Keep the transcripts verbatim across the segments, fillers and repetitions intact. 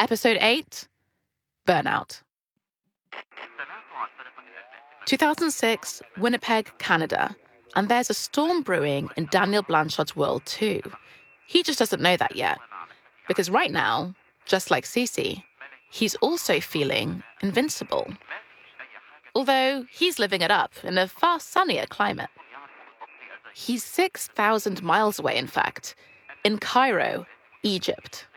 Episode eight, Burnout. two thousand six, Winnipeg, Canada. And there's a storm brewing in Daniel Blanchard's world too. He just doesn't know that yet. Because right now, just like Cece, he's also feeling invincible. Although he's living it up in a far sunnier climate. He's six thousand miles away, in fact, in Cairo, Egypt.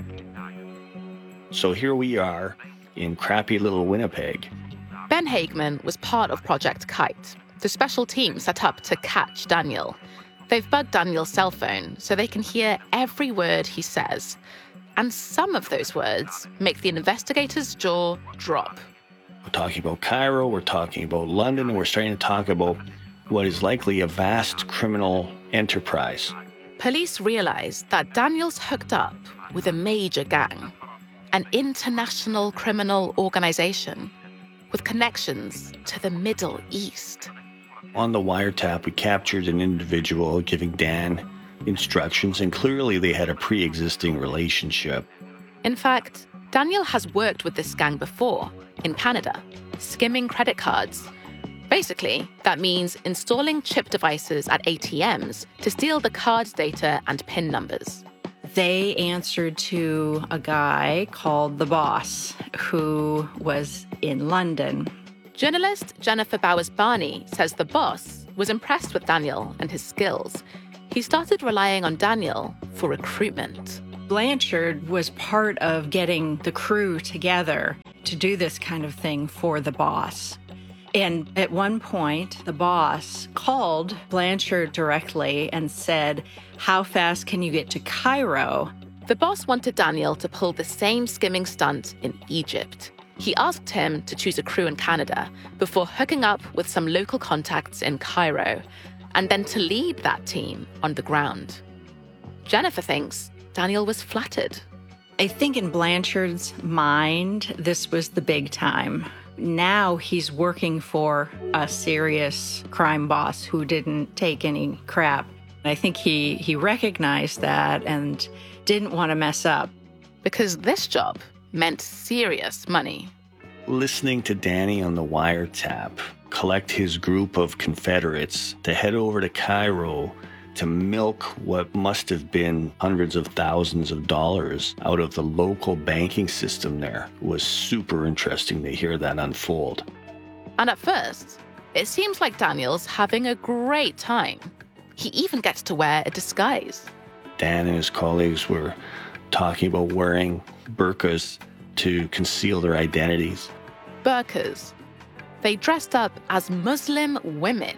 So here we are in crappy little Winnipeg. Ben Hageman was part of Project Kite, the special team set up to catch Daniel. They've bugged Daniel's cell phone so they can hear every word he says. And some of those words make the investigator's jaw drop. We're talking about Cairo, we're talking about London, and we're starting to talk about what is likely a vast criminal enterprise. Police realize that Daniel's hooked up with a major gang, an international criminal organization with connections to the Middle East. On the wiretap, we captured an individual giving Dan instructions, and clearly they had a pre-existing relationship. In fact, Daniel has worked with this gang before, in Canada, skimming credit cards. Basically, that means installing chip devices at A T Ms to steal the card's data and PIN numbers. They answered to a guy called The Boss, who was in London. Journalist Jennifer Bowers-Barney says The Boss was impressed with Daniel and his skills. He started relying on Daniel for recruitment. Blanchard was part of getting the crew together to do this kind of thing for The Boss. And at one point, The Boss called Blanchard directly and said, "How fast can you get to Cairo?" The Boss wanted Daniel to pull the same skimming stunt in Egypt. He asked him to choose a crew in Canada before hooking up with some local contacts in Cairo, and then to lead that team on the ground. Jennifer thinks Daniel was flattered. I think in Blanchard's mind, this was the big time. Now he's working for a serious crime boss who didn't take any crap. I think he, he recognized that and didn't want to mess up. Because this job meant serious money. Listening to Danny on the wiretap collect his group of Confederates to head over to Cairo to milk what must have been hundreds of thousands of dollars out of the local banking system there was super interesting to hear that unfold. And at first, it seems like Daniel's having a great time. He even gets to wear a disguise. Dan and his colleagues were talking about wearing burqas to conceal their identities. Burqas. They dressed up as Muslim women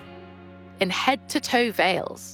in head-to-toe veils.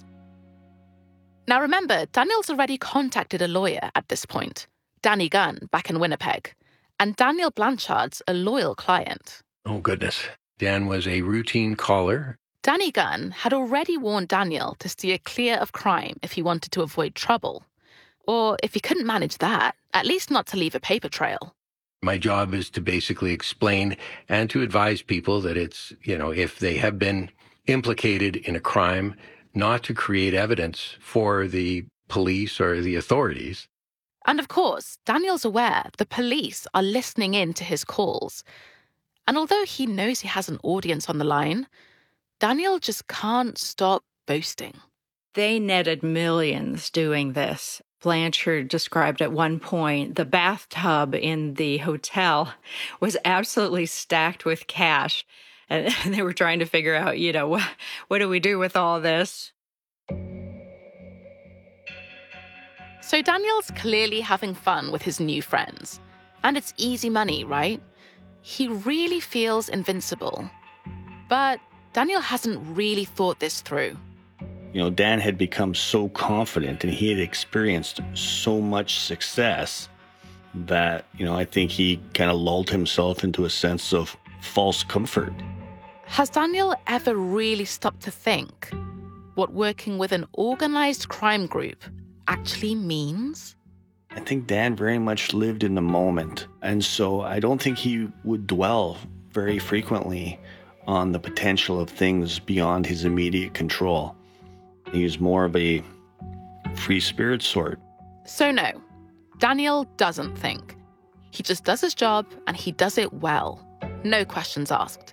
Now remember, Daniel's already contacted a lawyer at this point, Danny Gunn, back in Winnipeg, and Daniel Blanchard's a loyal client. Oh, goodness. Dan was a routine caller. Danny Gunn had already warned Daniel to steer clear of crime if he wanted to avoid trouble. Or if he couldn't manage that, at least not to leave a paper trail. My job is to basically explain and to advise people that it's, you know, if they have been implicated in a crime, not to create evidence for the police or the authorities. And of course, Daniel's aware the police are listening in to his calls. And although he knows he has an audience on the line, Daniel just can't stop boasting. They netted millions doing this. Blanchard described at one point the bathtub in the hotel was absolutely stacked with cash. And they were trying to figure out, you know, what, what do we do with all this? So Daniel's clearly having fun with his new friends. And it's easy money, right? He really feels invincible. But Daniel hasn't really thought this through. You know, Dan had become so confident and he had experienced so much success that, you know, I think he kind of lulled himself into a sense of false comfort. Has Daniel ever really stopped to think what working with an organized crime group actually means? I think Dan very much lived in the moment. And so I don't think he would dwell very frequently on the potential of things beyond his immediate control. He was more of a free spirit sort. So no, Daniel doesn't think. He just does his job, and he does it well. No questions asked.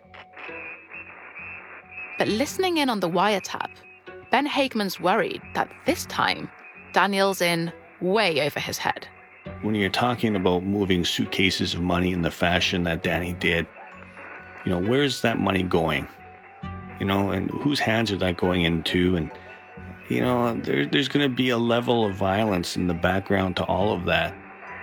But listening in on the wiretap, Ben Hageman's worried that this time, Daniel's in way over his head. When you're talking about moving suitcases of money in the fashion that Danny did, you know, where's that money going? You know, and whose hands are that going into? And, you know, there, there's going to be a level of violence in the background to all of that.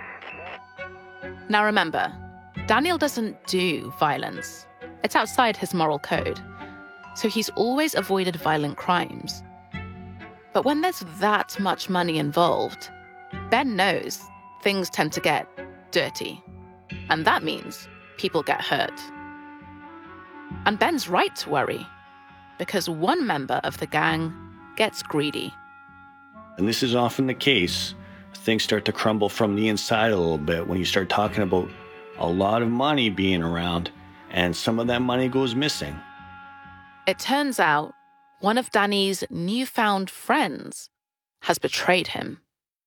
Now remember, Daniel doesn't do violence. It's outside his moral code. So he's always avoided violent crimes. But when there's that much money involved, Ben knows things tend to get dirty. And that means people get hurt. And Ben's right to worry, because one member of the gang gets greedy. And this is often the case. Things start to crumble from the inside a little bit when you start talking about a lot of money being around and some of that money goes missing. It turns out one of Danny's newfound friends has betrayed him.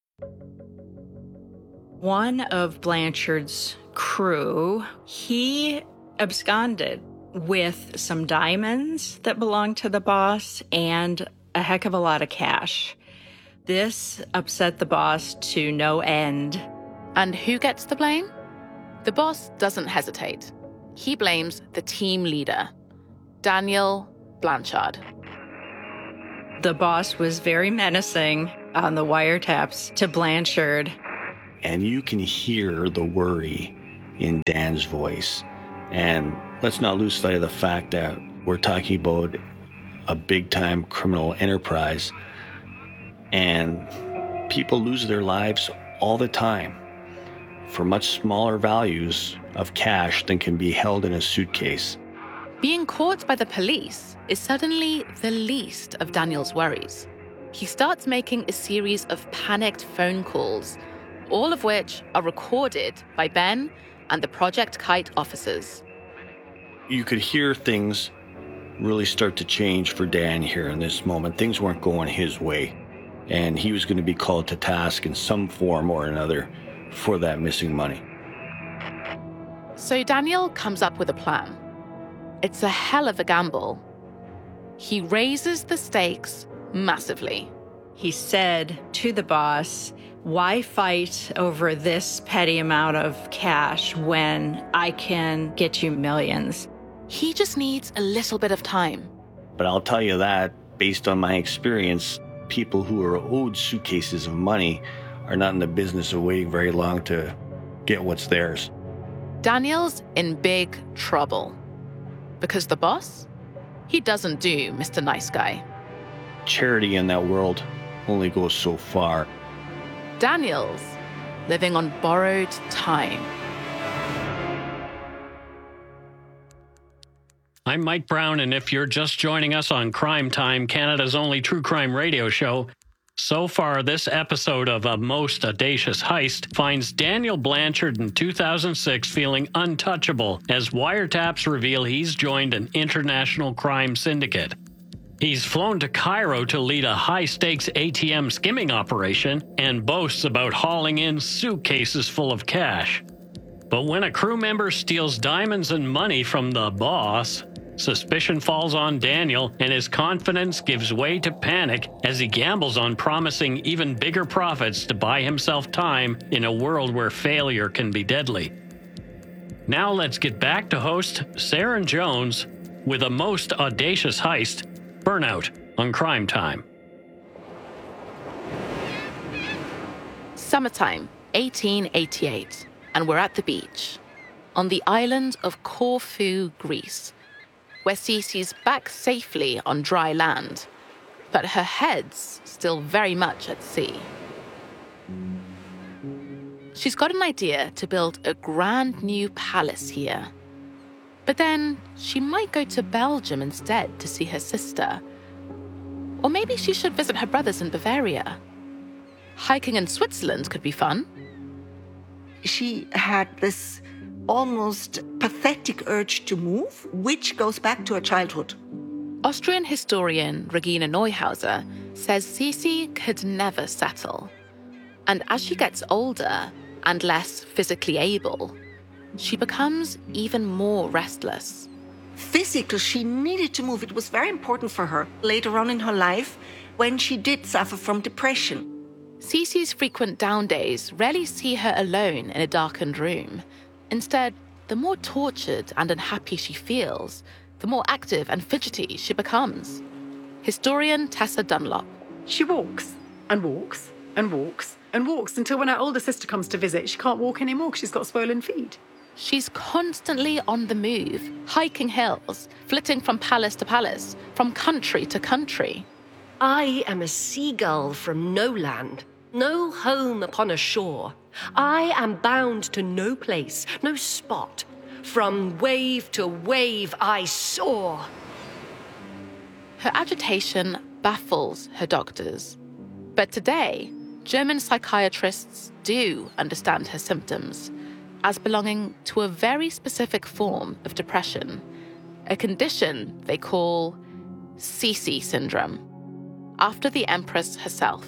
One of Blanchard's crew, he absconded with some diamonds that belonged to the boss and a heck of a lot of cash. This upset the boss to no end. And who gets the blame? The boss doesn't hesitate. He blames the team leader, Daniel Blanchard. The boss was very menacing on the wiretaps to Blanchard. And you can hear the worry in Dan's voice. And let's not lose sight of the fact that we're talking about a big-time criminal enterprise. And people lose their lives all the time for much smaller values of cash than can be held in a suitcase. Being caught by the police is suddenly the least of Daniel's worries. He starts making a series of panicked phone calls, all of which are recorded by Ben and the Project Kite officers. You could hear things really start to change for Dan here in this moment. Things weren't going his way, and he was going to be called to task in some form or another for that missing money. So Daniel comes up with a plan. It's a hell of a gamble. He raises the stakes massively. He said to the boss, "Why fight over this petty amount of cash when I can get you millions?" He just needs a little bit of time. But I'll tell you that, based on my experience, people who are owed suitcases of money are not in the business of waiting very long to get what's theirs. Daniel's in big trouble. Because the boss, he doesn't do Mister Nice Guy. Charity in that world only goes so far. Daniel's living on borrowed time. I'm Mike Brown, and if you're just joining us on Crime Time, Canada's only true crime radio show, so far this episode of A Most Audacious Heist finds Daniel Blanchard in two thousand six feeling untouchable as wiretaps reveal he's joined an international crime syndicate. He's flown to Cairo to lead a high-stakes A T M skimming operation and boasts about hauling in suitcases full of cash. But when a crew member steals diamonds and money from the boss, suspicion falls on Daniel, and his confidence gives way to panic as he gambles on promising even bigger profits to buy himself time in a world where failure can be deadly. Now let's get back to host Sarah Jones with A Most Audacious Heist, Burnout on Crime Time. Summertime, eighteen eighty-eight, and we're at the beach, on the island of Corfu, Greece, where Cece's back safely on dry land, but her head's still very much at sea. She's got an idea to build a grand new palace here. But then she might go to Belgium instead to see her sister. Or maybe she should visit her brothers in Bavaria. Hiking in Switzerland could be fun. She had this almost pathetic urge to move, which goes back to her childhood. Austrian historian Regina Neuhauser says Cece could never settle. And as she gets older and less physically able, she becomes even more restless. Physically, she needed to move. It was very important for her later on in her life when she did suffer from depression. Cece's frequent down days rarely see her alone in a darkened room. Instead, the more tortured and unhappy she feels, the more active and fidgety she becomes. Historian Tessa Dunlop. She walks and walks and walks and walks until when her older sister comes to visit, she can't walk anymore because she's got swollen feet. She's constantly on the move, hiking hills, flitting from palace to palace, from country to country. I am a seagull from no land, no home upon a shore. I am bound to no place, no spot. From wave to wave I soar. Her agitation baffles her doctors. But today, German psychiatrists do understand her symptoms as belonging to a very specific form of depression, a condition they call Cece syndrome, after the Empress herself.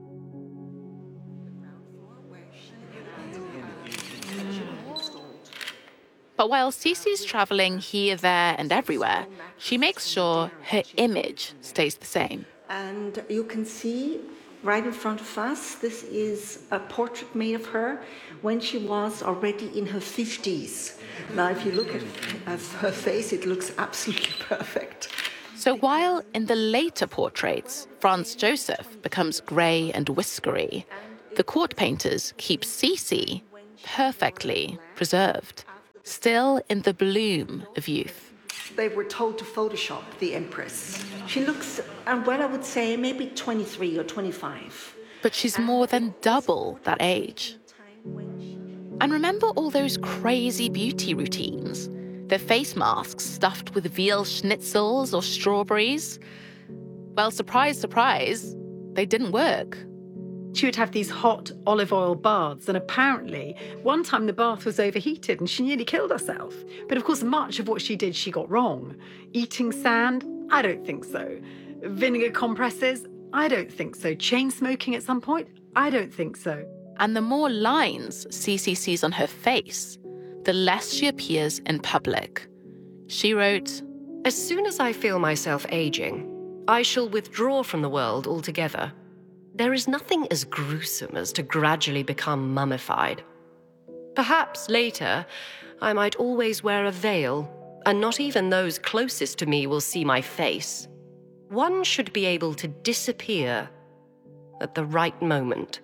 But while Cece's traveling here, there, and everywhere, she makes sure her image stays the same. And you can see right in front of us, this is a portrait made of her when she was already in her fifties. Now, if you look at her face, it looks absolutely perfect. So while in the later portraits, Franz Joseph becomes grey and whiskery, the court painters keep Cece perfectly preserved, still in the bloom of youth. They were told to Photoshop the Empress. She looks, and well, I would say maybe twenty-three or twenty-five. But she's more than double that age. And remember all those crazy beauty routines? Their face masks stuffed with veal schnitzels or strawberries? Well, surprise, surprise, they didn't work. She would have these hot olive oil baths, and apparently one time the bath was overheated and she nearly killed herself. But of course, much of what she did, she got wrong. Eating sand? I don't think so. Vinegar compresses? I don't think so. Chain smoking at some point? I don't think so. And the more lines Cece sees on her face, the less she appears in public. She wrote, As soon as I feel myself aging, I shall withdraw from the world altogether. There is nothing as gruesome as to gradually become mummified. Perhaps later, I might always wear a veil, and not even those closest to me will see my face. One should be able to disappear at the right moment.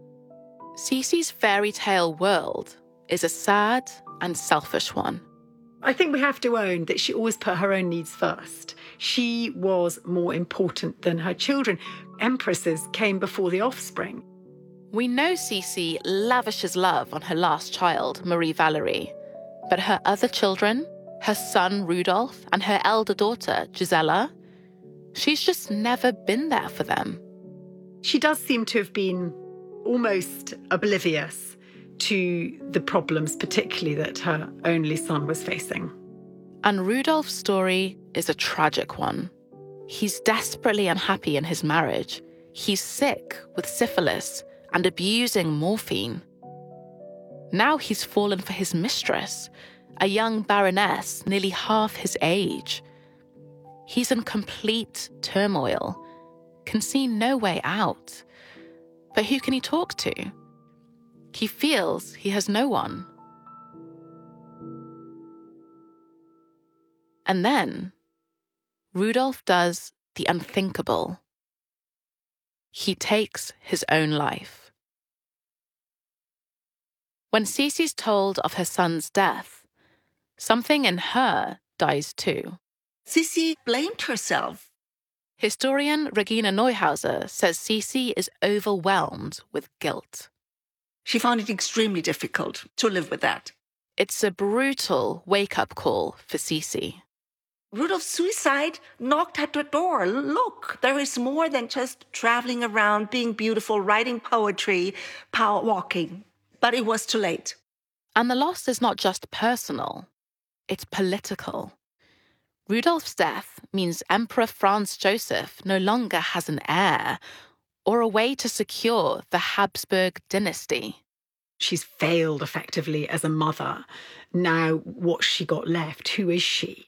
Cece's fairy tale world is a sad and selfish one. I think we have to own that she always put her own needs first. She was more important than her children. Empresses came before the offspring. We know Cece lavishes love on her last child, Marie Valerie. But her other children, her son Rudolf and her elder daughter, Gisela, she's just never been there for them. She does seem to have been almost oblivious to the problems, particularly that her only son was facing. And Rudolf's story is a tragic one. He's desperately unhappy in his marriage. He's sick with syphilis and abusing morphine. Now he's fallen for his mistress, a young baroness nearly half his age. He's in complete turmoil, can see no way out. But who can he talk to? He feels he has no one. And then, Rudolf does the unthinkable. He takes his own life. When Cece's told of her son's death, something in her dies too. Cece blamed herself. Historian Regina Neuhauser says Cece is overwhelmed with guilt. She found it extremely difficult to live with that. It's a brutal wake-up call for Cece. Rudolf's suicide knocked at the door. Look, there is more than just traveling around, being beautiful, writing poetry, power walking. But it was too late. And the loss is not just personal, it's political. Rudolf's death means Emperor Franz Joseph no longer has an heir or a way to secure the Habsburg dynasty? She's failed effectively as a mother. Now, what's she got left? Who is she?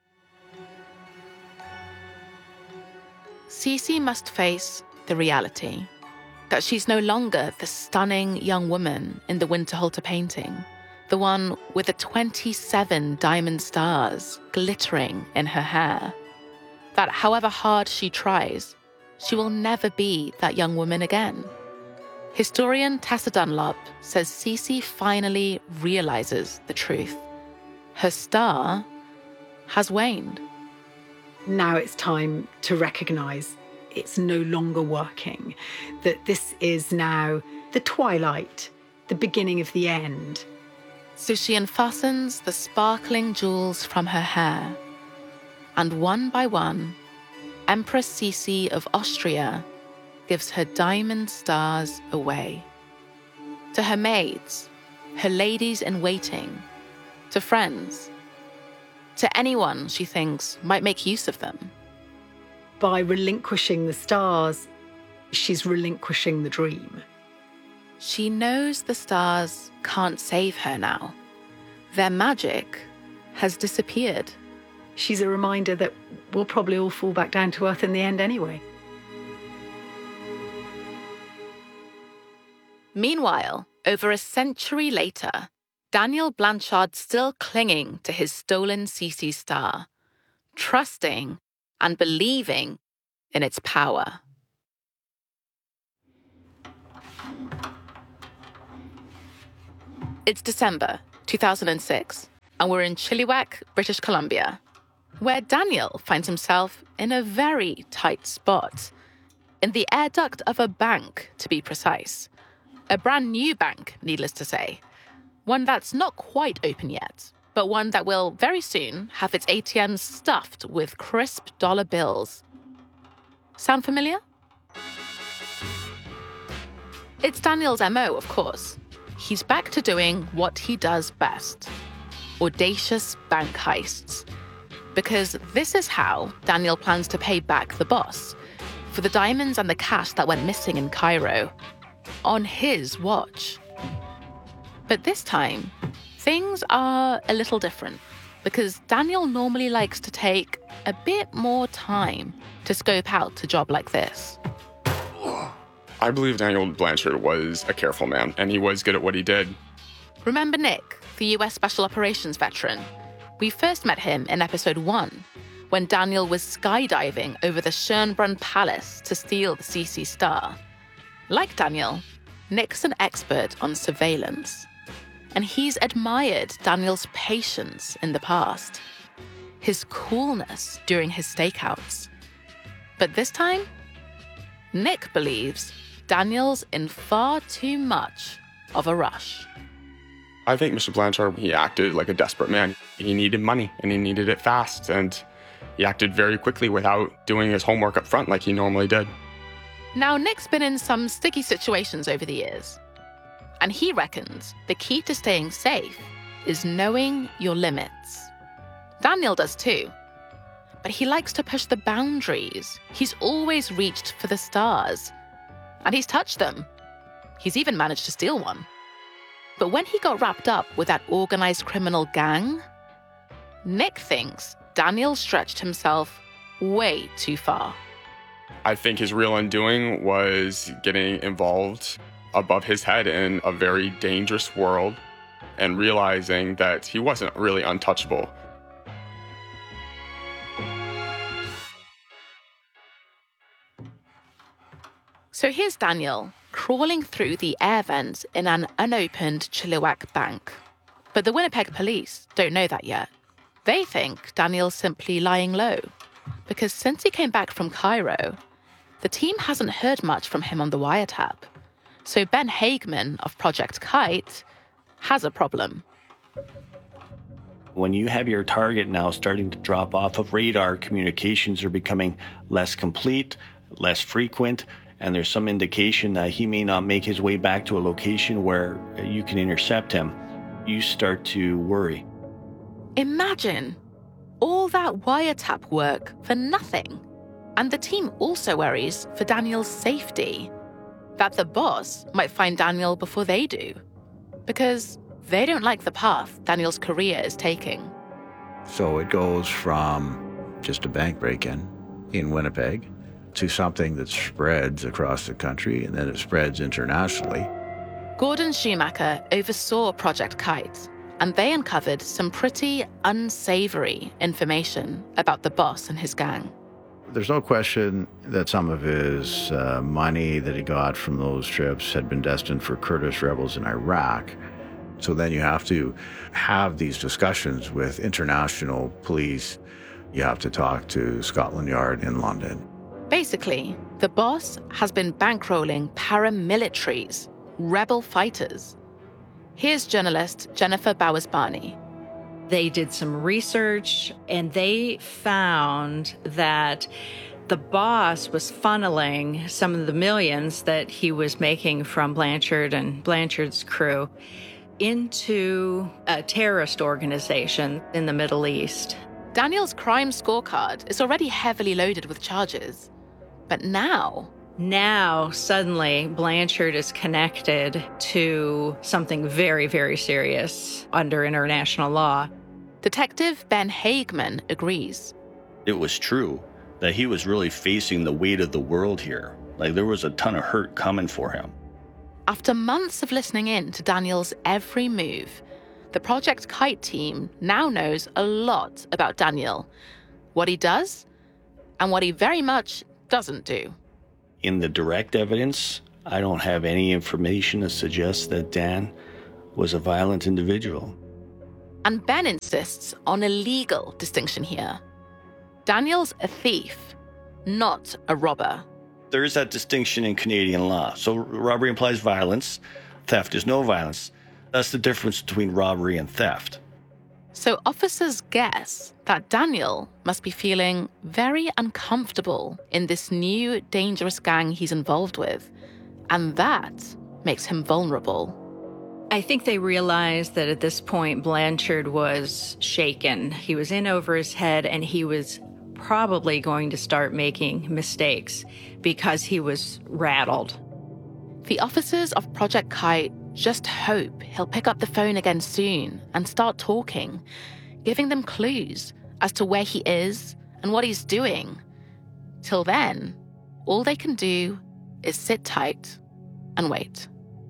Cece must face the reality that she's no longer the stunning young woman in the Winterhalter painting, the one with the twenty-seven diamond stars glittering in her hair. That however hard she tries, she will never be that young woman again. Historian Tessa Dunlop says Cece finally realizes the truth. Her star has waned. Now it's time to recognise it's no longer working, that this is now the twilight, the beginning of the end. So she unfastens the sparkling jewels from her hair, and one by one, Empress Cece of Austria gives her diamond stars away. To her maids, her ladies-in-waiting, to friends, to anyone she thinks might make use of them. By relinquishing the stars, she's relinquishing the dream. She knows the stars can't save her now. Their magic has disappeared. She's a reminder that we'll probably all fall back down to earth in the end anyway. Meanwhile, over a century later, Daniel Blanchard's still clinging to his stolen Cece star, trusting and believing in its power. It's December two thousand six, and we're in Chilliwack, British Columbia, where Daniel finds himself in a very tight spot, in the air duct of a bank, to be precise. A brand new bank, needless to say. One that's not quite open yet, but one that will very soon have its A T Ms stuffed with crisp dollar bills. Sound familiar? It's Daniel's M O, of course. He's back to doing what he does best: audacious bank heists. Because this is how Daniel plans to pay back the boss for the diamonds and the cash that went missing in Cairo, on his watch. But this time, things are a little different, because Daniel normally likes to take a bit more time to scope out a job like this. I believe Daniel Blanchard was a careful man, and he was good at what he did. Remember Nick, the U S Special Operations veteran? We first met him in episode one, when Daniel was skydiving over the Schönbrunn Palace to steal the Cece star. Like Daniel, Nick's an expert on surveillance, and he's admired Daniel's patience in the past, his coolness during his stakeouts. But this time, Nick believes Daniel's in far too much of a rush. I think Mister Blanchard, he acted like a desperate man. He needed money, and he needed it fast, and he acted very quickly without doing his homework up front like he normally did. Now, Nick's been in some sticky situations over the years, and he reckons the key to staying safe is knowing your limits. Daniel does too, but he likes to push the boundaries. He's always reached for the stars, and he's touched them. He's even managed to steal one. But when he got wrapped up with that organized criminal gang, Nick thinks Daniel stretched himself way too far. I think his real undoing was getting involved above his head in a very dangerous world and realizing that he wasn't really untouchable. So here's Daniel, crawling through the air vents in an unopened Chilliwack bank. But the Winnipeg police don't know that yet. They think Daniel's simply lying low, because since he came back from Cairo, the team hasn't heard much from him on the wiretap. So Ben Hageman of Project Kite has a problem. When you have your target now starting to drop off of radar, communications are becoming less complete, less frequent, and there's some indication that he may not make his way back to a location where you can intercept him. You start to worry. Imagine all that wiretap work for nothing. And the team also worries for Daniel's safety, that the boss might find Daniel before they do, because they don't like the path Daniel's career is taking. So it goes from just a bank break-in in Winnipeg to something that spreads across the country, and then it spreads internationally. Gordon Schumacher oversaw Project Kite, and they uncovered some pretty unsavory information about the boss and his gang. There's no question that some of his uh, money that he got from those trips had been destined for Kurdish rebels in Iraq. So then you have to have these discussions with international police. You have to talk to Scotland Yard in London. Basically, the boss has been bankrolling paramilitaries, rebel fighters. Here's journalist Jennifer Bowers-Barney. They did some research, and they found that the boss was funneling some of the millions that he was making from Blanchard and Blanchard's crew into a terrorist organization in the Middle East. Daniel's crime scorecard is already heavily loaded with charges. But now... Now, suddenly, Blanchard is connected to something very, very serious under international law. Detective Ben Hageman agrees. It was true that he was really facing the weight of the world here. Like, there was a ton of hurt coming for him. After months of listening in to Daniel's every move, the Project Kite team now knows a lot about Daniel, what he does, and what he very much doesn't do. In the direct evidence, I don't have any information to suggest that Dan was a violent individual. And Ben insists on a legal distinction here. Daniel's a thief, not a robber. There is that distinction in Canadian law. So robbery implies violence, theft is no violence. That's the difference between robbery and theft. So officers guess that Daniel must be feeling very uncomfortable in this new dangerous gang he's involved with, and that makes him vulnerable. I think they realized that at this point, Blanchard was shaken. He was in over his head, and he was probably going to start making mistakes because he was rattled. The officers of Project Kite just hope he'll pick up the phone again soon and start talking, giving them clues as to where he is and what he's doing. Till then, all they can do is sit tight and wait.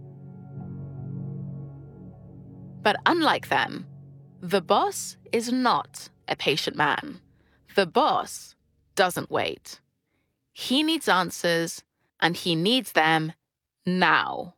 But unlike them, the boss is not a patient man. The boss doesn't wait. He needs answers, and he needs them now.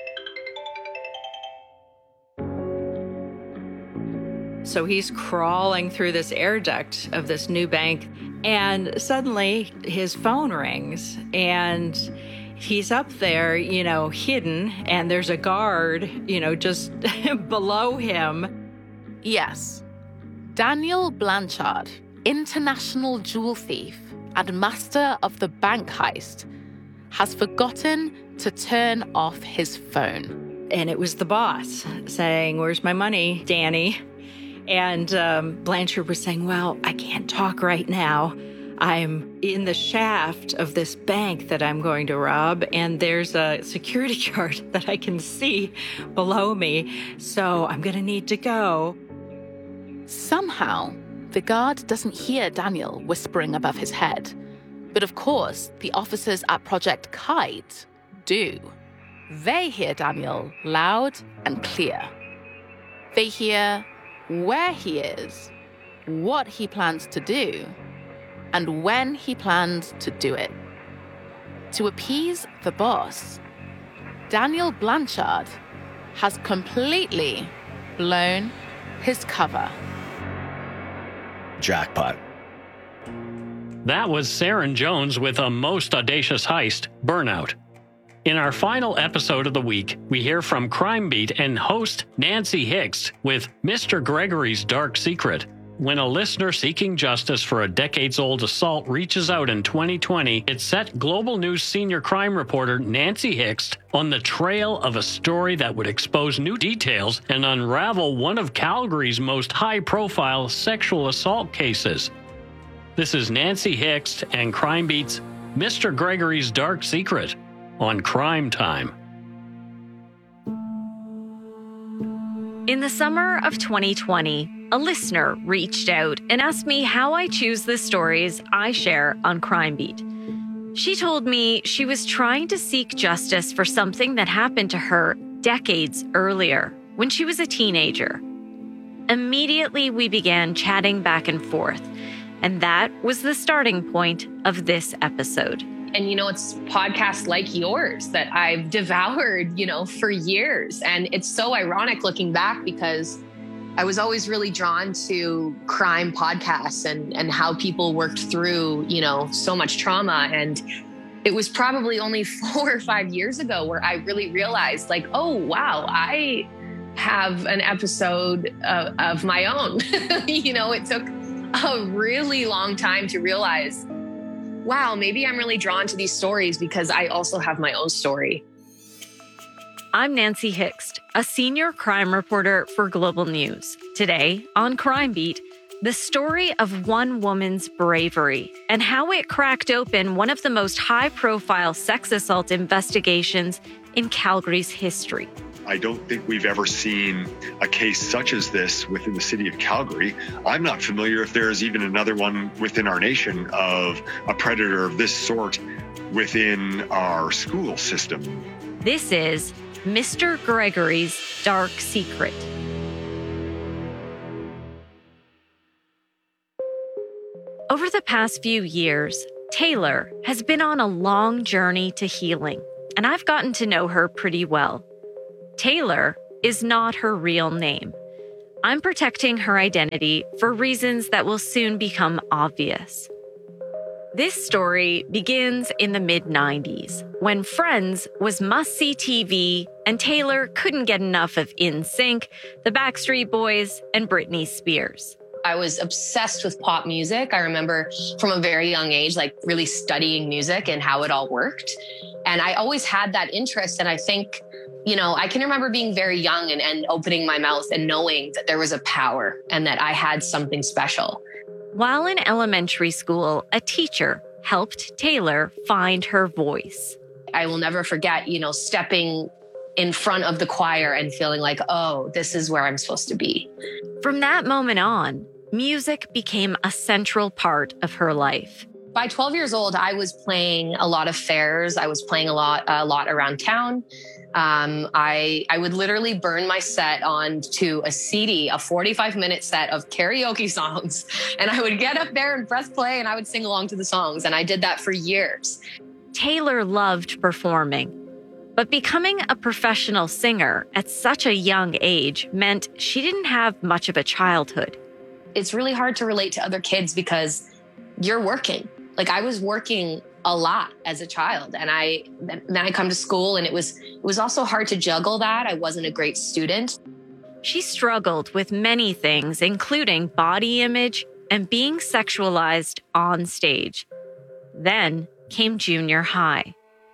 So he's crawling through this air duct of this new bank, and suddenly his phone rings, and he's up there, you know, hidden, and there's a guard, you know, just below him. Yes. Daniel Blanchard, international jewel thief and master of the bank heist, has forgotten to turn off his phone. And it was the boss saying, "Where's my money, Danny?" And um, Blanchard was saying, "Well, I can't talk right now. I'm in the shaft of this bank that I'm going to rob, and there's a security guard that I can see below me, so I'm going to need to go." Somehow, the guard doesn't hear Daniel whispering above his head. But of course, the officers at Project Kite do. They hear Daniel loud and clear. They hear where he is, what he plans to do, and when he plans to do it. To appease the boss, Daniel Blanchard has completely blown his cover. Jackpot. That was Saren Jones with a most audacious heist, Burnout. In our final episode of the week, we hear from Crime Beat and host Nancy Hicks with Mister Gregory's Dark Secret. When a listener seeking justice for a decades-old assault reaches out in twenty twenty, it set Global News senior crime reporter Nancy Hicks on the trail of a story that would expose new details and unravel one of Calgary's most high-profile sexual assault cases. This is Nancy Hixt and Crime Beat's Mister Gregory's Dark Secret on Crime Time. In the summer of twenty twenty, a listener reached out and asked me how I choose the stories I share on Crime Beat. She told me she was trying to seek justice for something that happened to her decades earlier when she was a teenager. Immediately, we began chatting back and forth, and that was the starting point of this episode. And, you know, it's podcasts like yours that I've devoured, you know, for years. And it's so ironic looking back because I was always really drawn to crime podcasts and, and how people worked through, you know, so much trauma. And it was probably only four or five years ago where I really realized, like, oh, wow, I have an episode of, of my own. You know, it took a really long time to realize, wow, maybe I'm really drawn to these stories because I also have my own story. I'm Nancy Hixt, a senior crime reporter for Global News. Today on Crime Beat, the story of one woman's bravery and how it cracked open one of the most high-profile sex assault investigations in Calgary's history. I don't think we've ever seen a case such as this within the city of Calgary. I'm not familiar if there's even another one within our nation of a predator of this sort within our school system. This is Mister Gregory's Dark Secret. Over the past few years, Taylor has been on a long journey to healing, and I've gotten to know her pretty well. Taylor is not her real name. I'm protecting her identity for reasons that will soon become obvious. This story begins in the mid nineties, when Friends was must-see T V and Taylor couldn't get enough of N Sync, the Backstreet Boys, and Britney Spears. I was obsessed with pop music. I remember from a very young age, like really studying music and how it all worked. And I always had that interest. And I think, you know, I can remember being very young and, and opening my mouth and knowing that there was a power and that I had something special. While in elementary school, a teacher helped Taylor find her voice. I will never forget, you know, stepping in front of the choir and feeling like, oh, this is where I'm supposed to be. From that moment on, music became a central part of her life. By twelve years old, I was playing a lot of fairs. I was playing a lot, a lot around town. Um, I I would literally burn my set onto a C D, a forty-five minute set of karaoke songs. And I would get up there and press play and I would sing along to the songs. And I did that for years. Taylor loved performing, but becoming a professional singer at such a young age meant she didn't have much of a childhood. It's really hard to relate to other kids because you're working. Like I was working a lot as a child. And I then I come to school and it was it was also hard to juggle that. I wasn't a great student. She struggled with many things, including body image and being sexualized on stage. Then came junior high.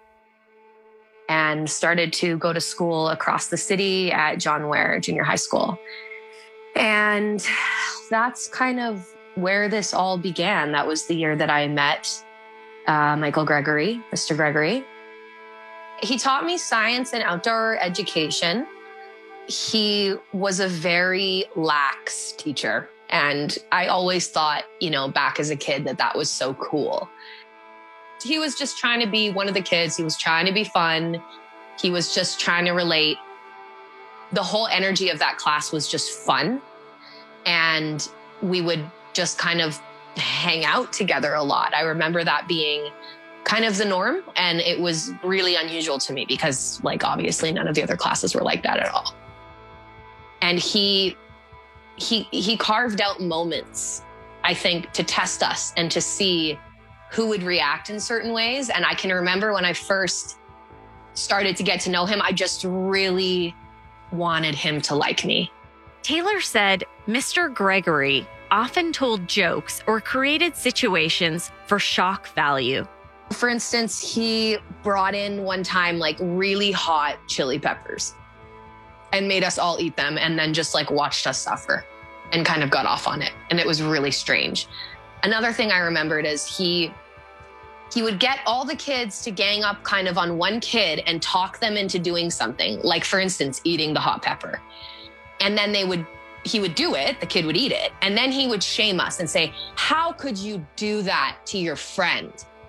And started to go to school across the city at John Ware Junior High School. And that's kind of where this all began. That was the year that I met Uh, Michael Gregory, Mister Gregory. He taught me science and outdoor education. He was a very lax teacher. And I always thought, you know, back as a kid that that was so cool. He was just trying to be one of the kids. He was trying to be fun. He was just trying to relate. The whole energy of that class was just fun. And we would just kind of hang out together a lot. I remember that being kind of the norm. And it was really unusual to me because, like, obviously none of the other classes were like that at all. And he, he, he carved out moments, I think, to test us and to see who would react in certain ways. And I can remember when I first started to get to know him, I just really wanted him to like me. Taylor said Mister Gregory often told jokes or created situations for shock value. For instance, he brought in one time like really hot chili peppers and made us all eat them and then just like watched us suffer and kind of got off on it. And it was really strange. Another thing I remembered is he he would get all the kids to gang up kind of on one kid and talk them into doing something, like, for instance, eating the hot pepper. And then they would, he would do it, the kid would eat it, and then he would shame us and say, how could you do that to your friend?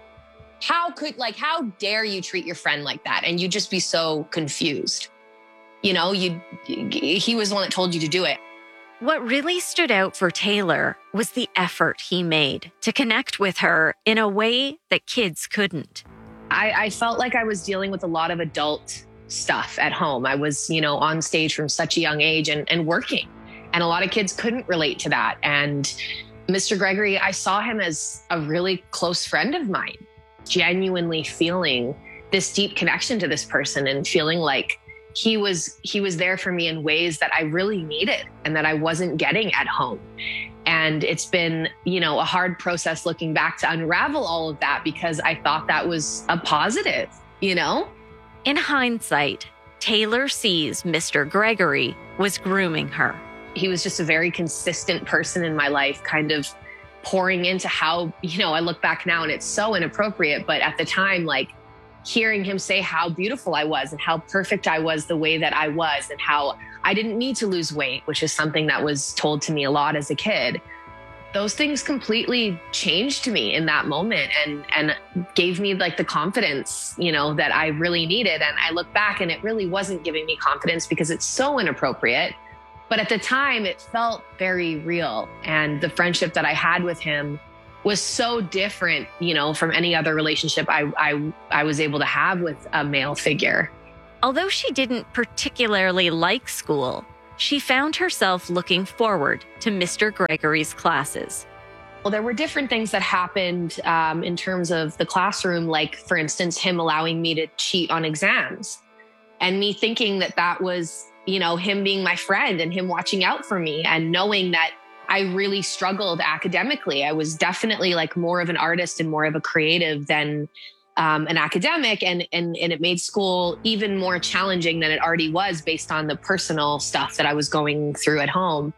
How could, like, how dare you treat your friend like that? And you'd just be so confused. You know, you he was the one that told you to do it. What really stood out for Taylor was the effort he made to connect with her in a way that kids couldn't. I, I felt like I was dealing with a lot of adult stuff at home. I was, you know, on stage from such a young age and, and working. And a lot of kids couldn't relate to that. And Mister Gregory, I saw him as a really close friend of mine, genuinely feeling this deep connection to this person and feeling like he was he was there for me in ways that I really needed and that I wasn't getting at home. And it's been, you know, a hard process looking back to unravel all of that, because I thought that was a positive, you know? In hindsight, Taylor sees Mister Gregory was grooming her. He was just a very consistent person in my life, kind of pouring into how, you know, I look back now and it's so inappropriate, but at the time, like, hearing him say how beautiful I was and how perfect I was the way that I was and how I didn't need to lose weight, which is something that was told to me a lot as a kid. Those things completely changed me in that moment and, and gave me like the confidence, you know, that I really needed. And I look back and it really wasn't giving me confidence because it's so inappropriate. But at the time it felt very real. And the friendship that I had with him was so different, you know, from any other relationship I, I, I was able to have with a male figure. Although she didn't particularly like school, she found herself looking forward to Mister Gregory's classes. Well, there were different things that happened um, in terms of the classroom, like, for instance, him allowing me to cheat on exams and me thinking that that was, you know, him being my friend and him watching out for me and knowing that I really struggled academically. I was definitely like more of an artist and more of a creative than um, an academic. And, and, and it made school even more challenging than it already was based on the personal stuff that I was going through at home.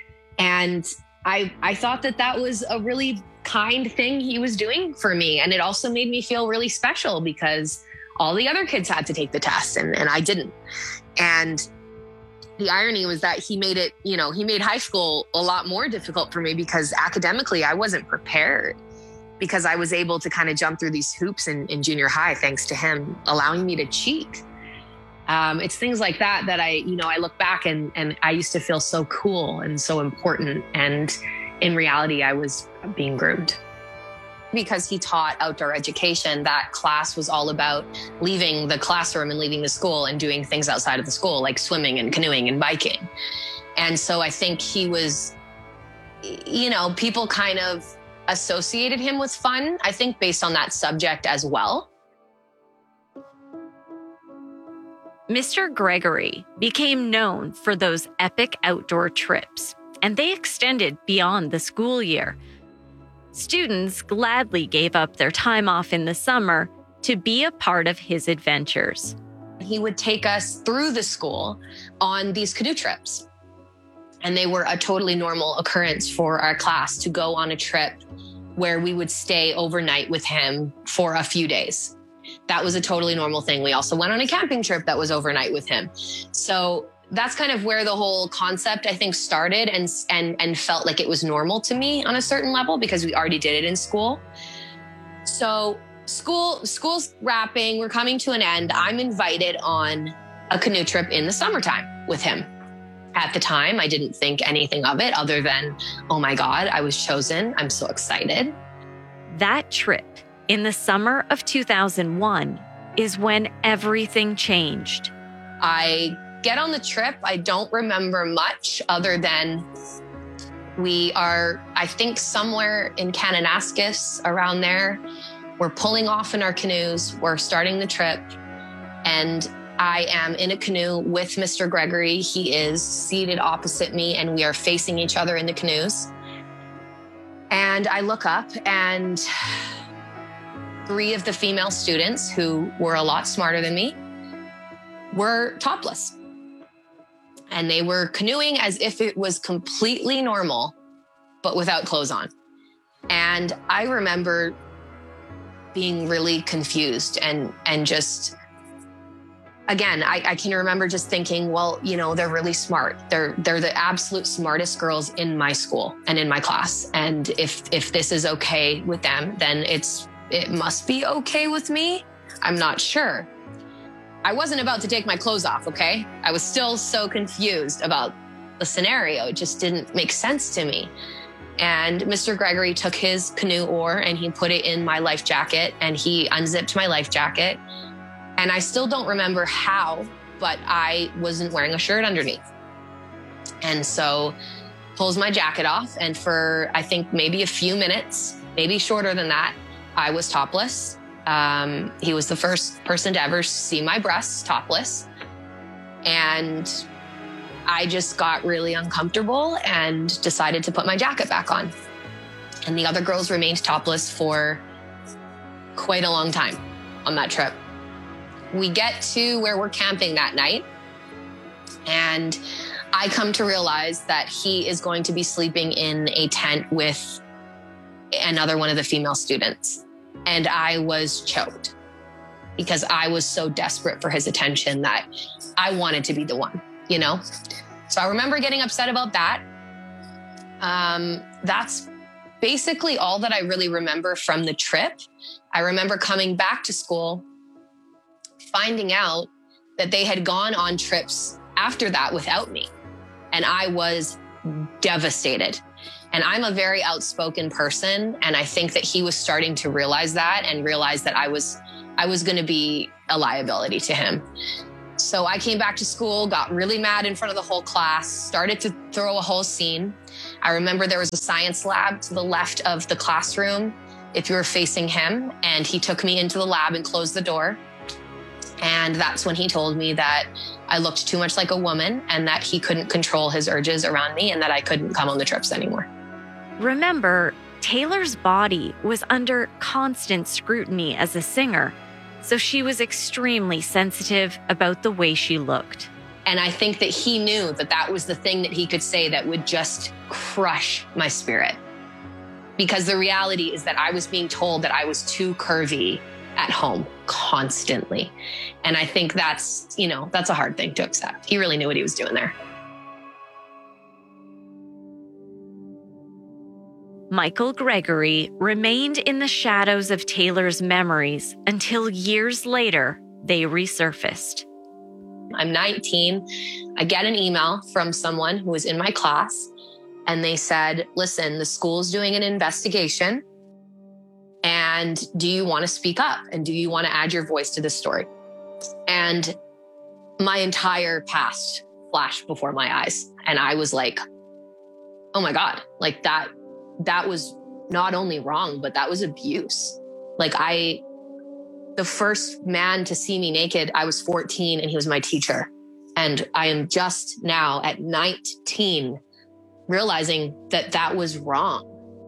And I, I thought that that was a really kind thing he was doing for me. And it also made me feel really special because all the other kids had to take the test and, and I didn't. And the irony was that he made it, you know, he made high school a lot more difficult for me because academically I wasn't prepared, because I was able to kind of jump through these hoops in, in junior high thanks to him allowing me to cheat. Um, it's things like that that I, you know, I look back and, and I used to feel so cool and so important. And in reality, I was being groomed. Because he taught outdoor education, that class was all about leaving the classroom and leaving the school and doing things outside of the school, like swimming and canoeing and biking. And so I think he was, you know, people kind of associated him with fun, I think, based on that subject as well. Mister Gregory became known for those epic outdoor trips, and they extended beyond the school year. Students gladly gave up their time off in the summer to be a part of his adventures. He would take us through the school on these canoe trips. And they were a totally normal occurrence for our class to go on a trip where we would stay overnight with him for a few days. That was a totally normal thing. We also went on a camping trip that was overnight with him. So that's kind of where the whole concept, I think, started and, and, and felt like it was normal to me on a certain level because we already did it in school. So school, school's wrapping, we're coming to an end. I'm invited on a canoe trip in the summertime with him. At the time, I didn't think anything of it other than, oh my God, I was chosen. I'm so excited. That trip in the summer of two thousand one is when everything changed. I get on the trip. I don't remember much other than we are, I think, somewhere in Kananaskis, around there. We're pulling off in our canoes. We're starting the trip. And I am in a canoe with Mister Gregory. He is seated opposite me and we are facing each other in the canoes. And I look up and three of the female students, who were a lot smarter than me, were topless. And they were canoeing as if it was completely normal, but without clothes on. And I remember being really confused and, and just, again, I, I can remember just thinking, well, you know, they're really smart. They're, they're the absolute smartest girls in my school and in my class. And if, if this is okay with them, then it's, it must be okay with me. I'm not sure. I wasn't about to take my clothes off, okay? I was still so confused about the scenario. It just didn't make sense to me. And Mister Gregory took his canoe oar and he put it in my life jacket and he unzipped my life jacket. And I still don't remember how, but I wasn't wearing a shirt underneath. And so pulls my jacket off. And for, I think maybe a few minutes, maybe shorter than that, I was topless. Um, he was the first person to ever see my breasts topless. And I just got really uncomfortable and decided to put my jacket back on. And the other girls remained topless for quite a long time on that trip. We get to where we're camping that night, and I come to realize that he is going to be sleeping in a tent with another one of the female students. And I was choked because I was so desperate for his attention that I wanted to be the one, you know? So I remember getting upset about that. Um, that's basically all that I really remember from the trip. I remember coming back to school, finding out that they had gone on trips after that without me. And I was devastated. And I'm a very outspoken person. And I think that he was starting to realize that and realize that I was, I was going to be a liability to him. So I came back to school, got really mad in front of the whole class, started to throw a whole scene. I remember there was a science lab to the left of the classroom if you were facing him. And he took me into the lab and closed the door. And that's when he told me that I looked too much like a woman and that he couldn't control his urges around me and that I couldn't come on the trips anymore. Remember, Taylor's body was under constant scrutiny as a singer, so she was extremely sensitive about the way she looked. And I think that he knew that that was the thing that he could say that would just crush my spirit. Because the reality is that I was being told that I was too curvy at home constantly. And I think that's, you know, that's a hard thing to accept. He really knew what he was doing there. Michael Gregory remained in the shadows of Taylor's memories until years later they resurfaced. I'm nineteen. I get an email from someone who was in my class, and they said, listen, the school's doing an investigation. And do you want to speak up? And do you want to add your voice to this story? And my entire past flashed before my eyes. And I was like, oh my God, like that, that was not only wrong, but that was abuse. Like I, the first man to see me naked, I was fourteen and he was my teacher. And I am just now at nineteen realizing that that was wrong.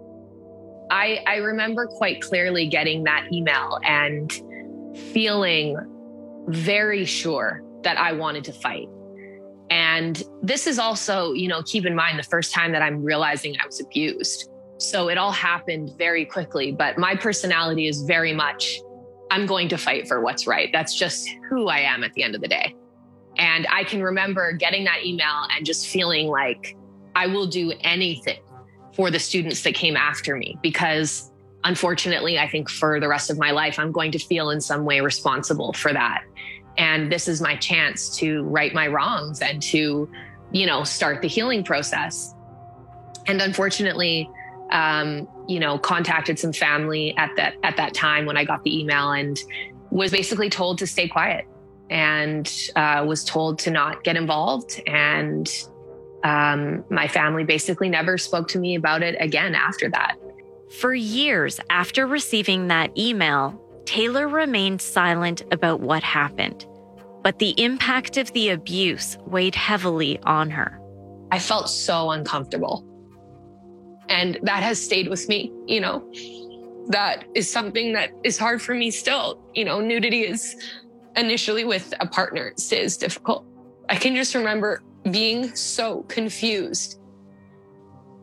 I, I remember quite clearly getting that email and feeling very sure that I wanted to fight. And this is also, you know, keep in mind the first time that I'm realizing I was abused. So it all happened very quickly, but my personality is very much, I'm going to fight for what's right. That's just who I am at the end of the day. And I can remember getting that email and just feeling like I will do anything for the students that came after me, because unfortunately, I think for the rest of my life, I'm going to feel in some way responsible for that. And this is my chance to right my wrongs and to, you know, start the healing process. And unfortunately, um, you know, contacted some family at that, at that time when I got the email and was basically told to stay quiet and uh, was told to not get involved. And Um, my family basically never spoke to me about it again after that. For years after receiving that email, Taylor remained silent about what happened, but the impact of the abuse weighed heavily on her. I felt so uncomfortable. And that has stayed with me, you know. That is something that is hard for me still. You know, nudity is initially with a partner, it is difficult. I can just remember being so confused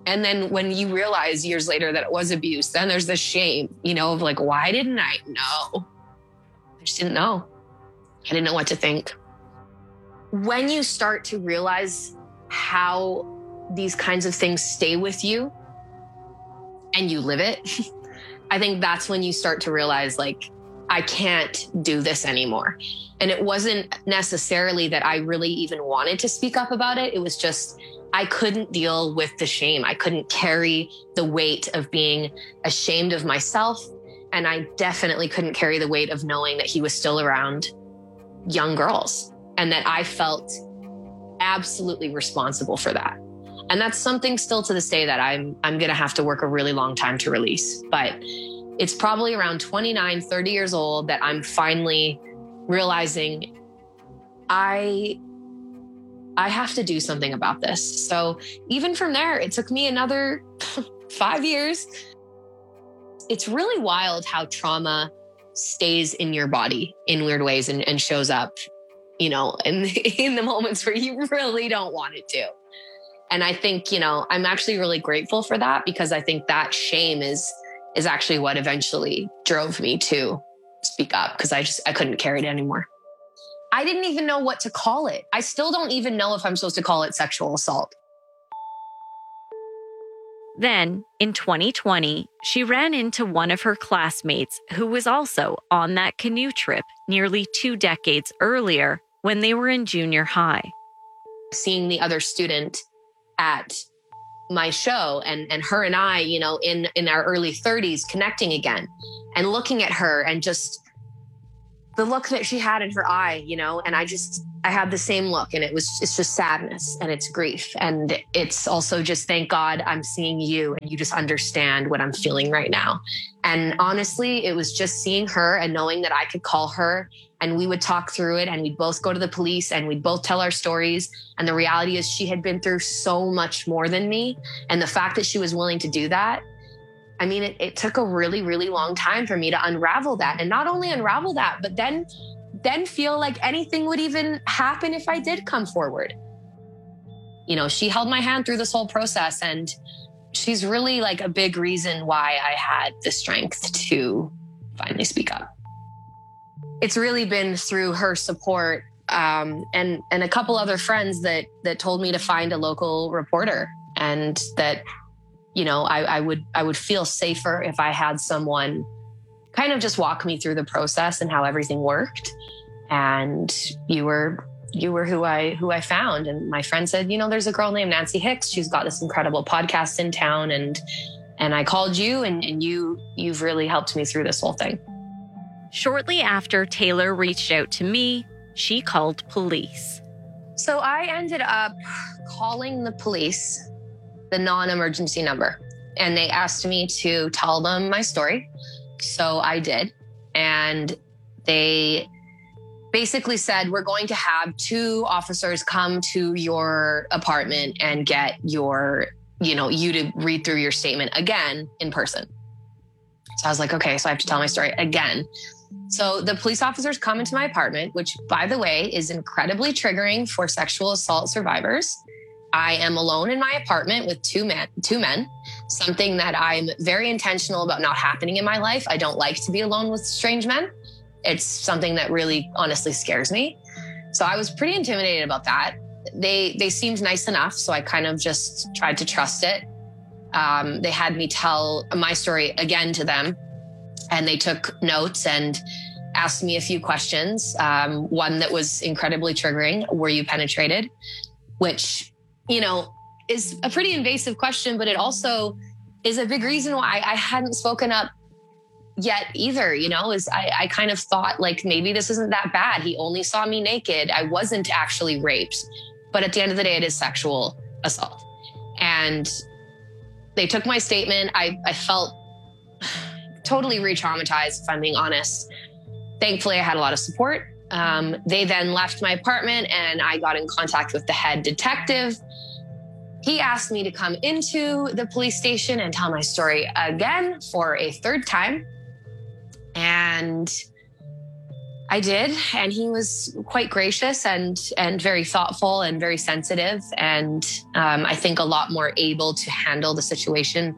And then when you realize years later that it was abuse, then there's this shame, you know, of like, why didn't I know? I just didn't know. I didn't know what to think. When you start to realize how these kinds of things stay with you and you live it, I think that's when you start to realize, like, I can't do this anymore. And it wasn't necessarily that I really even wanted to speak up about it. It was just, I couldn't deal with the shame. I couldn't carry the weight of being ashamed of myself. And I definitely couldn't carry the weight of knowing that he was still around young girls and that I felt absolutely responsible for that. And that's something still to this day that I'm, I'm going to have to work a really long time to release. But it's probably around twenty-nine, thirty years old that I'm finally realizing I I have to do something about this. So even from there, it took me another five years. It's really wild how trauma stays in your body in weird ways and, and shows up, you know, in, in the moments where you really don't want it to. And I think, you know, I'm actually really grateful for that, because I think that shame is is actually what eventually drove me to speak up, because I just, I couldn't carry it anymore. I didn't even know what to call it. I still don't even know if I'm supposed to call it sexual assault. Then, in twenty twenty, she ran into one of her classmates who was also on that canoe trip nearly two decades earlier when they were in junior high. Seeing the other student at my show and, and her and I, you know, in, in our early thirties connecting again and looking at her and just the look that she had in her eye, you know, and I just, I had the same look, and it was, it's just sadness and it's grief. And it's also just, thank God I'm seeing you and you just understand what I'm feeling right now. And honestly, it was just seeing her and knowing that I could call her and we would talk through it and we'd both go to the police and we'd both tell our stories. And the reality is she had been through so much more than me. And the fact that she was willing to do that, I mean, it, it took a really, really long time for me to unravel that. And not only unravel that, but then, then feel like anything would even happen if I did come forward. You know, she held my hand through this whole process, and she's really like a big reason why I had the strength to finally speak up. It's really been through her support um, and and a couple other friends that that told me to find a local reporter, and that, you know, I, I would I would feel safer if I had someone kind of just walk me through the process and how everything worked. And you were you were who I who I found. And my friend said, you know, there's a girl named Nancy Hicks. She's got this incredible podcast in town, and and I called you, and, and you you've really helped me through this whole thing. Shortly after Taylor reached out to me, she called police. So I ended up calling the police, the non-emergency number, and they asked me to tell them my story. So I did. And they basically said, we're going to have two officers come to your apartment and get your, you know, you to read through your statement again in person. So I was like, okay, so I have to tell my story again. So the police officers come into my apartment, which, by the way, is incredibly triggering for sexual assault survivors. I am alone in my apartment with two men, two men, something that I'm very intentional about not happening in my life. I don't like to be alone with strange men. It's something that really honestly scares me. So I was pretty intimidated about that. They they seemed nice enough, so I kind of just tried to trust it. Um, they had me tell my story again to them, and they took notes and asked me a few questions. Um, one that was incredibly triggering: were you penetrated? Which, you know, is a pretty invasive question, but it also is a big reason why I hadn't spoken up yet either. You know, is I, I kind of thought like, maybe this isn't that bad. He only saw me naked. I wasn't actually raped. But at the end of the day, it is sexual assault. And they took my statement. I, I felt totally re-traumatized, if I'm being honest. Thankfully, I had a lot of support. Um, they then left my apartment, and I got in contact with the head detective. He asked me to come into the police station and tell my story again for a third time. And I did, and he was quite gracious and and very thoughtful and very sensitive, and um, I think a lot more able to handle the situation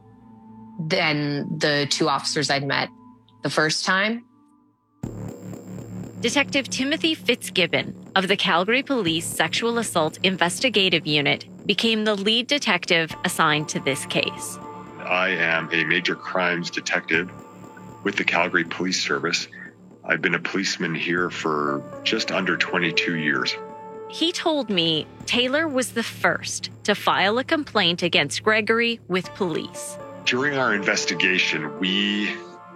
than the two officers I'd met the first time. Detective Timothy Fitzgibbon of the Calgary Police Sexual Assault Investigative Unit became the lead detective assigned to this case. I am a major crimes detective with the Calgary Police Service. I've been a policeman here for just under twenty-two years. He told me Taylor was the first to file a complaint against Gregory with police. During our investigation, we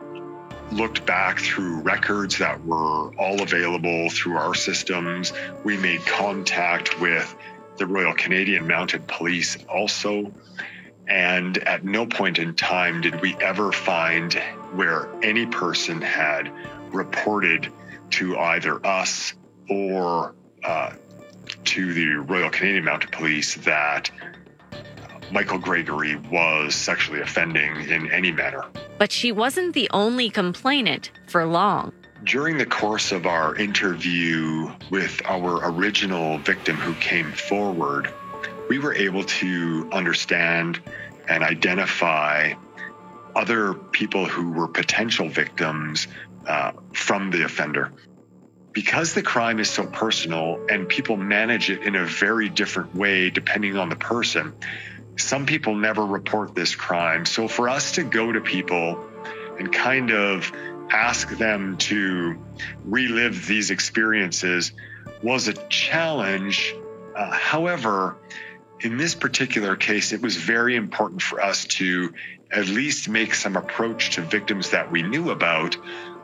looked back through records that were all available through our systems. We made contact with the Royal Canadian Mounted Police also. And at no point in time did we ever find where any person had reported to either us or uh, to the Royal Canadian Mounted Police that Michael Gregory was sexually offending in any manner. But she wasn't the only complainant for long. During the course of our interview with our original victim who came forward, we were able to understand and identify other people who were potential victims uh, from the offender. Because the crime is so personal and people manage it in a very different way depending on the person, some people never report this crime. So for us to go to people and kind of ask them to relive these experiences was a challenge. Uh, however, in this particular case, it was very important for us to at least make some approach to victims that we knew about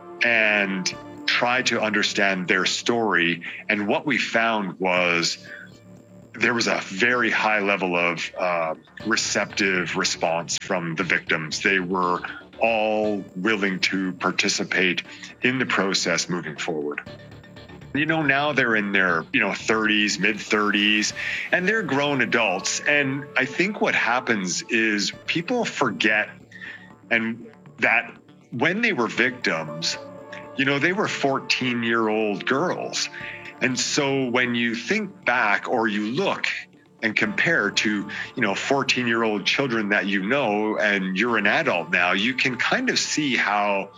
and try to understand their story. And what we found was there was a very high level of uh, receptive response from the victims. They were all willing to participate in the process moving forward. You know, now they're in their, you know, thirties, mid thirties, and they're grown adults. And I think what happens is people forget and that when they were victims, you know, they were fourteen year old girls. And so when you think back or you look and compare to, you know, fourteen year old children that you know, and you're an adult now, you can kind of see how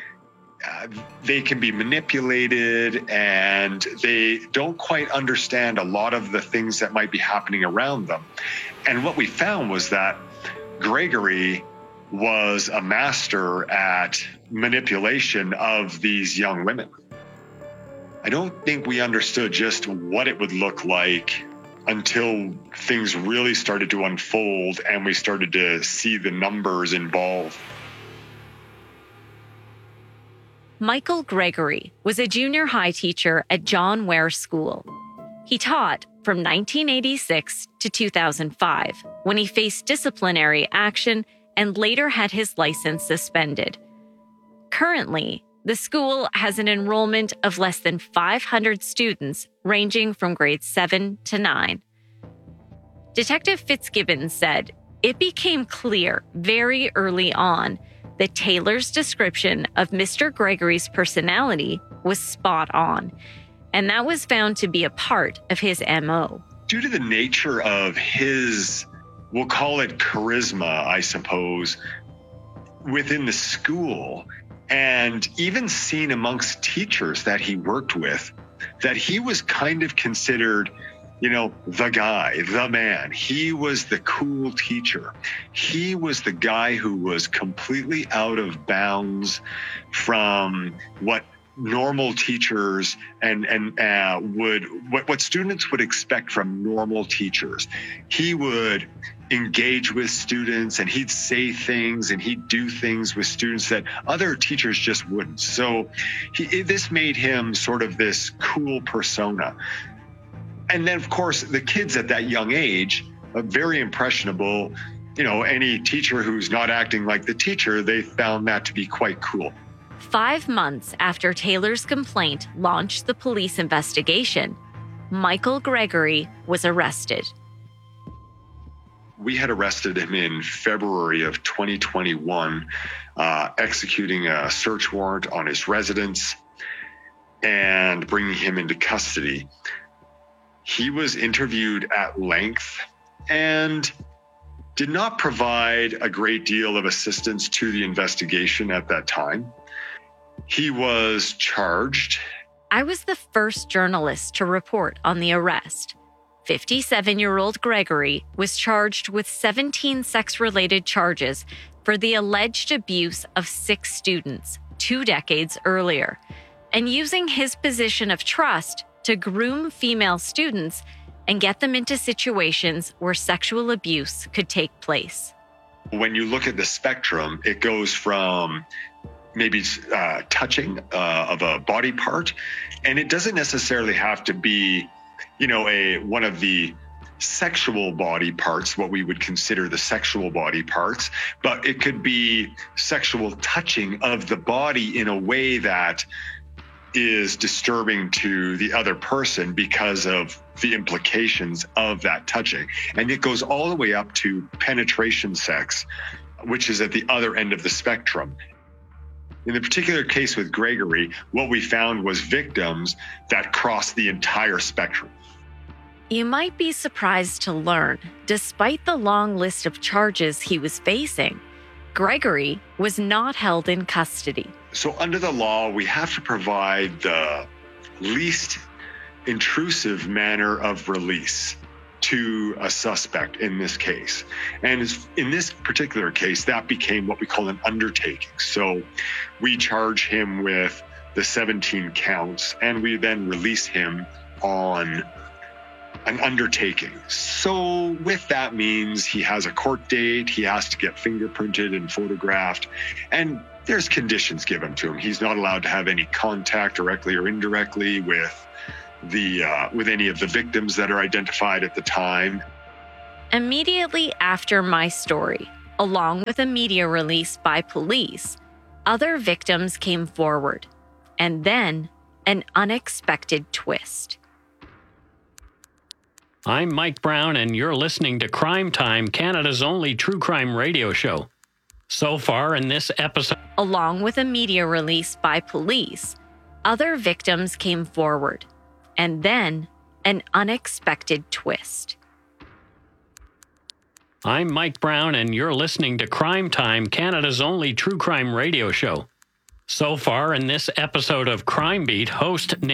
uh, they can be manipulated and they don't quite understand a lot of the things that might be happening around them. And what we found was that Gregory was a master at manipulation of these young women. I don't think we understood just what it would look like until things really started to unfold and we started to see the numbers involved. Michael Gregory was a junior high teacher at John Ware School. He taught from nineteen eighty-six to two thousand five, when he faced disciplinary action and later had his license suspended. Currently, the school has an enrollment of less than five hundred students ranging from grades seven to nine. Detective Fitzgibbon said it became clear very early on that Taylor's description of Mister Gregory's personality was spot on, and that was found to be a part of his M O. Due to the nature of his, we'll call it charisma, I suppose, within the school, and even seen amongst teachers that he worked with, that he was kind of considered, you know, the guy, the man. He was the cool teacher. He was the guy who was completely out of bounds from what normal teachers and and uh, would what, what students would expect from normal teachers. He would engage with students and he'd say things and he'd do things with students that other teachers just wouldn't. So he, this made him sort of this cool persona. And then, of course, the kids at that young age are very impressionable. You know, any teacher who's not acting like the teacher, they found that to be quite cool. Five months after Taylor's complaint launched the police investigation, Michael Gregory was arrested. We had arrested him in February of twenty twenty-one, uh, executing a search warrant on his residence. and bringing him into custody. He was interviewed at length and did not provide a great deal of assistance to the investigation at that time. He was charged. I was the first journalist to report on the arrest. fifty-seven-year-old Gregory was charged with seventeen sex-related charges for the alleged abuse of six students two decades earlier, and using his position of trust to groom female students and get them into situations where sexual abuse could take place. When you look at the spectrum, it goes from maybe uh, touching uh, of a body part, and it doesn't necessarily have to be, you know, a one of the sexual body parts, what we would consider the sexual body parts, but it could be sexual touching of the body in a way that is disturbing to the other person because of the implications of that touching. And it goes all the way up to penetration sex, which is at the other end of the spectrum. In the particular case with Gregory, what we found was victims that crossed the entire spectrum. You might be surprised to learn, despite the long list of charges he was facing, Gregory was not held in custody. So under the law, we have to provide the least intrusive manner of release to a suspect in this case. And in this particular case, that became what we call an undertaking. So we charge him with the seventeen counts, and we then release him on an undertaking. So with that means he has a court date, he has to get fingerprinted and photographed, and there's conditions given to him. He's not allowed to have any contact directly or indirectly with the uh, with any of the victims that are identified at the time. Immediately after my story, along with a media release by police, other victims came forward, and then an unexpected twist. I'm Mike Brown, and you're listening to Crime Time, Canada's only true crime radio show. So far in this episode, along with a media release by police, other victims came forward, and then an unexpected twist. I'm Mike Brown, and you're listening to Crime Time, Canada's only true crime radio show. So far in this episode of Crime Beat, host